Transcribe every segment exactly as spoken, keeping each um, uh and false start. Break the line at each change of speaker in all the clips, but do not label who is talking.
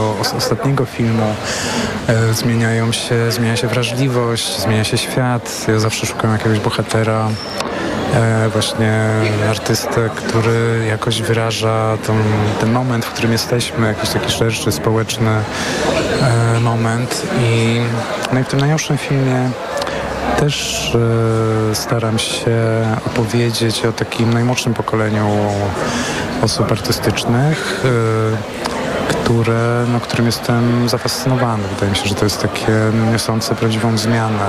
ostatniego filmu e, zmieniają się, zmienia się wrażliwość, zmienia się świat. Ja zawsze szukam jakiegoś bohatera, e, właśnie artystę, który jakoś wyraża tą, ten moment, w którym jesteśmy, jakiś taki szerszy, społeczny e, moment. I, no i w tym najnowszym filmie też e, staram się opowiedzieć o takim najmłodszym pokoleniu osób artystycznych, e, które, no, którym jestem zafascynowany. Wydaje mi się, że to jest takie niosące prawdziwą zmianę,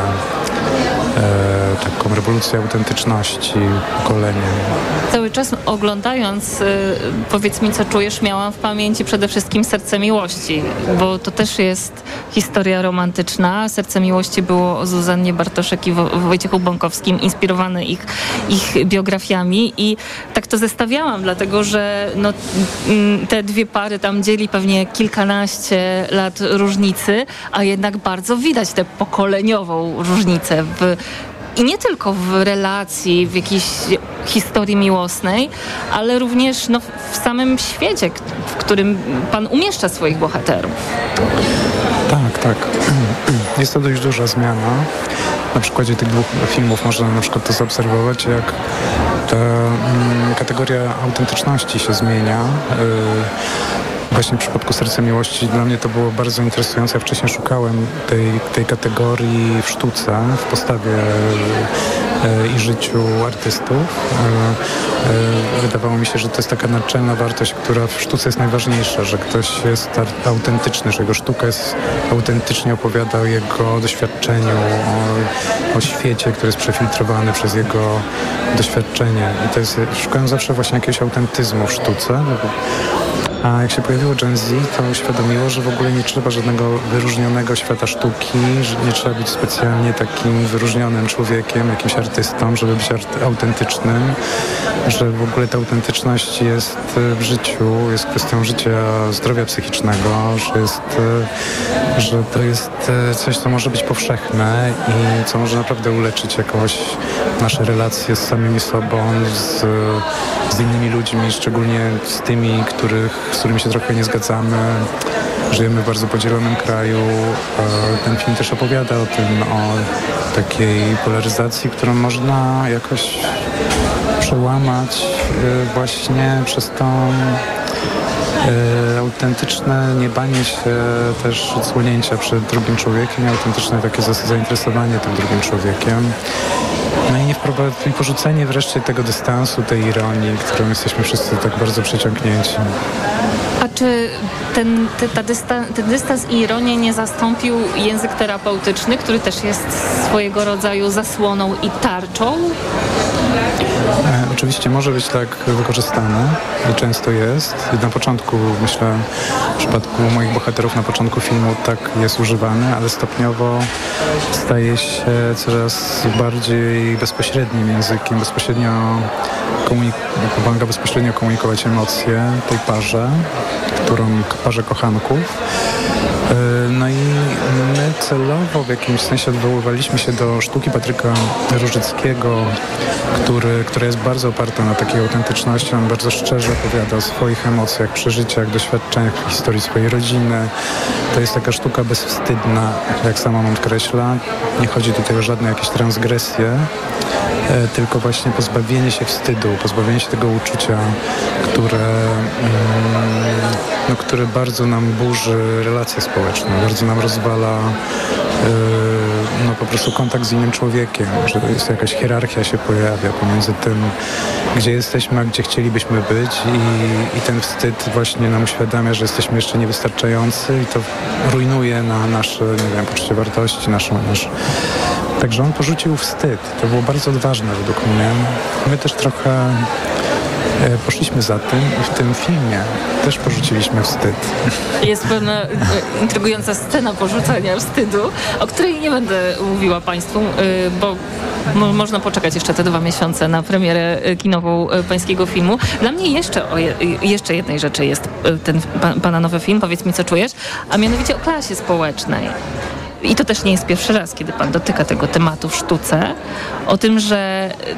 e, taką rewolucję autentyczności pokolenia.
Cały czas oglądając, y, powiedz mi, co czujesz, miałam w pamięci przede wszystkim Serce Miłości, bo to też jest historia romantyczna. Serce Miłości było o Zuzannie Bartoszek i Wo- Wojciechu Bąkowskim, inspirowane ich, ich biografiami i tak to zestawiałam, dlatego że no, te dwie pary tam dzieli pewnie kilkanaście lat różnicy, a jednak bardzo widać tę pokoleniową różnicę w I nie tylko w relacji, w jakiejś historii miłosnej, ale również no, w samym świecie, w którym pan umieszcza swoich bohaterów.
Tak, tak. Jest to dość duża zmiana. Na przykładzie tych dwóch filmów można na przykład to zaobserwować, jak ta mm, kategoria autentyczności się zmienia. Yy, Właśnie w przypadku Serca Miłości dla mnie to było bardzo interesujące. Ja wcześniej szukałem tej, tej kategorii w sztuce, w postawie e, i życiu artystów. E, e, wydawało mi się, że to jest taka naczelna wartość, która w sztuce jest najważniejsza, że ktoś jest autentyczny, że jego sztuka jest autentycznie opowiada o jego doświadczeniu, o, o świecie, który jest przefiltrowany przez jego doświadczenie. I to jest, szukałem zawsze właśnie jakiegoś autentyzmu w sztuce. A jak się pojawiło Gen Z, to uświadomiło, że w ogóle nie trzeba żadnego wyróżnionego świata sztuki, że nie trzeba być specjalnie takim wyróżnionym człowiekiem, jakimś artystą, żeby być art- autentycznym, że w ogóle ta autentyczność jest w życiu, jest kwestią życia, zdrowia psychicznego, że, jest, że to jest coś, co może być powszechne i co może naprawdę uleczyć jakoś nasze relacje z samymi sobą, z, z innymi ludźmi, szczególnie z tymi, których z którymi się trochę nie zgadzamy. Żyjemy w bardzo podzielonym kraju. Ten film też opowiada o tym, o takiej polaryzacji, którą można jakoś przełamać właśnie przez to autentyczne niebanie się też odsłonięcia przed drugim człowiekiem i autentyczne takie zainteresowanie tym drugim człowiekiem. No i nie wprowad- i porzucenie wreszcie tego dystansu, tej ironii, którą jesteśmy wszyscy tak bardzo przeciągnięci.
A czy ten, te, ta dysta, ten dystans i ironię nie zastąpił język terapeutyczny, który też jest swojego rodzaju zasłoną i tarczą?
E, oczywiście może być tak wykorzystane i często jest. Na początku, myślę, w przypadku moich bohaterów na początku filmu tak jest używane, ale stopniowo staje się coraz bardziej bezpośrednim językiem, bezpośrednio komunik- pomaga bezpośrednio komunikować emocje tej parze, którą parze kochanków. No i my celowo w jakimś sensie odwoływaliśmy się do sztuki Patryka Różyckiego, który, która jest bardzo oparta na takiej autentyczności. On bardzo szczerze opowiada o swoich emocjach, przeżyciach, doświadczeniach, historii swojej rodziny. To jest taka sztuka bezwstydna, jak sama on podkreśla. Nie chodzi tutaj o żadne jakieś transgresje, tylko właśnie pozbawienie się wstydu, pozbawienie się tego uczucia, które, no, które bardzo nam burzy relacje społeczne, bardzo nam rozwala no, po prostu kontakt z innym człowiekiem, że jest jakaś hierarchia się pojawia pomiędzy tym, gdzie jesteśmy, a gdzie chcielibyśmy być i, i ten wstyd właśnie nam uświadamia, że jesteśmy jeszcze niewystarczający i to rujnuje na nasze, nie wiem, poczucie wartości, naszą, nasz... Także on porzucił wstyd. To było bardzo odważne według mnie. My też trochę e, poszliśmy za tym i w tym filmie też porzuciliśmy wstyd.
Jest pewna e, intrygująca scena porzucania wstydu, o której nie będę mówiła Państwu, e, bo mo- można poczekać jeszcze te dwa miesiące na premierę kinową e, pańskiego filmu. Dla mnie jeszcze, o je, jeszcze jednej rzeczy jest e, ten pa, pana nowy film, Powiedz mi, co czujesz, a mianowicie o klasie społecznej. I to też nie jest pierwszy raz, kiedy pan dotyka tego tematu w sztuce, o tym, że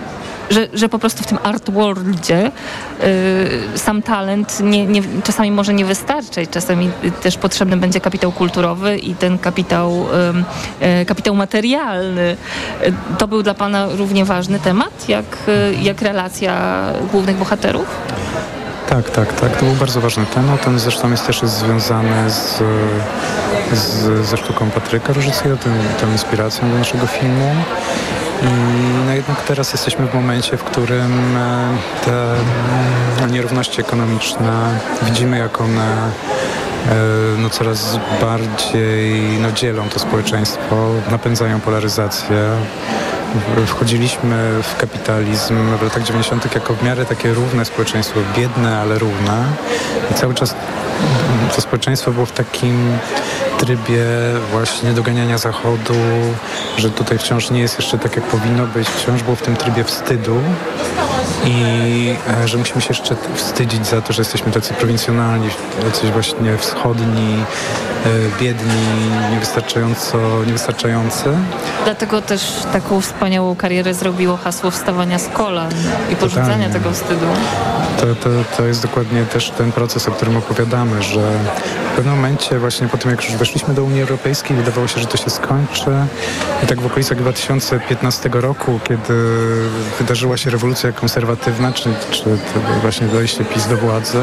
że, że po prostu w tym art worldzie y, sam talent nie, nie, czasami może nie wystarczyć, czasami też potrzebny będzie kapitał kulturowy i ten kapitał, y, y, kapitał materialny. Y, to był dla pana równie ważny temat, jak, y, jak relacja głównych bohaterów?
Tak, tak, tak. To był bardzo ważny temat. On zresztą jest też jest związany z, z, ze sztuką Patryka Różyckiego, tą, tą inspiracją do naszego filmu. I no jednak teraz jesteśmy w momencie, w którym te nierówności ekonomiczne widzimy, jak one no, coraz bardziej no, dzielą to społeczeństwo, napędzają polaryzację. Wchodziliśmy w kapitalizm w latach dziewięćdziesiątych jako w miarę takie równe społeczeństwo, biedne, ale równe. I cały czas to społeczeństwo było w takim trybie właśnie doganiania Zachodu, że tutaj wciąż nie jest jeszcze tak, jak powinno być. Wciąż było w tym trybie wstydu i e, że musimy się jeszcze wstydzić za to, że jesteśmy tacy prowincjonalni, jacyś właśnie wschodni, e, biedni, niewystarczająco, niewystarczający.
Dlatego też taką wspaniałą karierę zrobiło hasło wstawania z kolan i porzucania
Totalnie.
tego wstydu.
To, to, to jest dokładnie też ten proces, o którym opowiadamy, że w pewnym momencie właśnie po tym, jak już weszliśmy do Unii Europejskiej, wydawało się, że to się skończy. I tak w okolicach dwa tysiące piętnastego roku, kiedy wydarzyła się rewolucja konserwatywna, czy, czy to właśnie dojście PiS do władzy,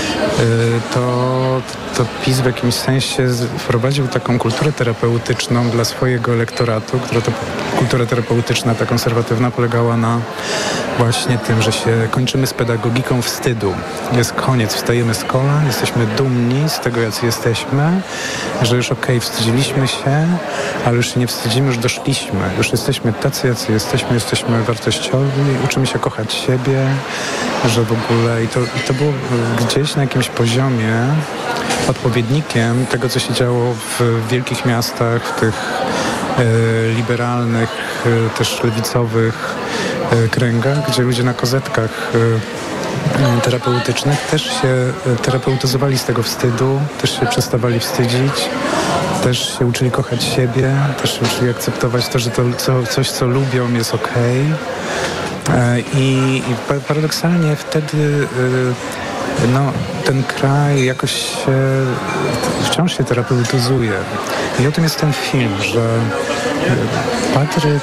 to, to PiS w jakimś sensie wprowadził taką kulturę terapeutyczną dla swojego elektoratu, która to kultura terapeutyczna, ta konserwatywna, polegała na właśnie tym, że się kończymy z pedagogiką wstydu. Jest koniec, wstajemy z kolan, jesteśmy dumni z tego, jacy jesteśmy, że już okej, okay, wstydziliśmy się, ale już się nie wstydzimy, już doszliśmy. Już jesteśmy tacy, jacy jesteśmy, jesteśmy wartościowi, uczymy się kochać siebie, że w ogóle i to, i to było gdzieś na jakimś poziomie odpowiednikiem tego, co się działo w wielkich miastach, w tych e, liberalnych, e, też lewicowych e, kręgach, gdzie ludzie na kozetkach e, terapeutycznych też się terapeutyzowali z tego wstydu, też się przestawali wstydzić, też się uczyli kochać siebie, też się uczyli akceptować to, że to co, coś, co lubią, jest okej. Okay. I, I paradoksalnie wtedy no, ten kraj jakoś się, wciąż się terapeutyzuje. I o tym jest ten film, że Patryk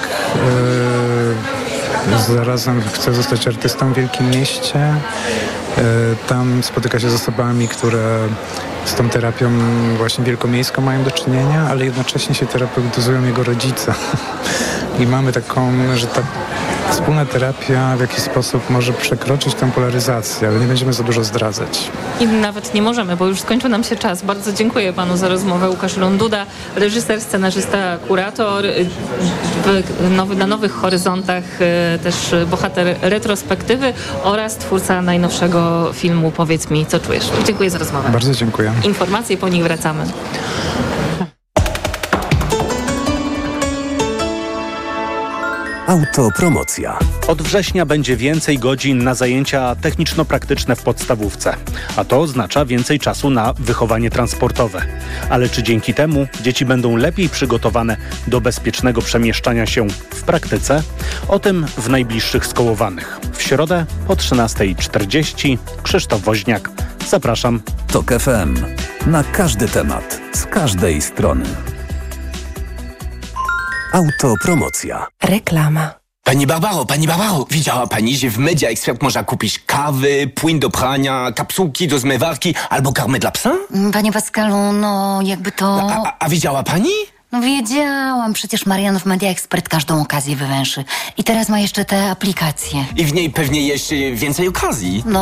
e, zarazem chce zostać artystą w wielkim mieście. E, tam spotyka się z osobami, które z tą terapią właśnie wielkomiejską mają do czynienia, ale jednocześnie się terapeutyzują jego rodzice. I mamy taką, że ta wspólna terapia w jakiś sposób może przekroczyć tę polaryzację, ale nie będziemy za dużo zdradzać.
I nawet nie możemy, bo już skończył nam się czas. Bardzo dziękuję panu za rozmowę. Łukasz Ronduda, reżyser, scenarzysta, kurator, nowy, na Nowych Horyzontach też bohater retrospektywy oraz twórca najnowszego filmu Powiedz mi, co czujesz. Dziękuję za rozmowę.
Bardzo dziękuję.
Informacje, po nich wracamy.
Autopromocja.
Od września będzie więcej godzin na zajęcia techniczno-praktyczne w podstawówce, a to oznacza więcej czasu na wychowanie transportowe. Ale czy dzięki temu dzieci będą lepiej przygotowane do bezpiecznego przemieszczania się w praktyce? O tym w najbliższych Skołowanych. W środę po trzynastej czterdzieści. Krzysztof Woźniak. Zapraszam.
Tok F M. Na każdy temat, z każdej strony. Autopromocja.
Reklama.
Pani Barbaro, pani Barbaro, widziała pani, że w Media Expert można kupić kawy, płyn do prania, kapsułki do zmywarki albo karmę dla psa?
Panie Pascalu, no jakby to...
A, a, a widziała pani?
No wiedziałam, przecież Marian w Media Expert każdą okazję wywęszy. I teraz ma jeszcze te aplikacje.
I w niej pewnie jeszcze więcej okazji.
No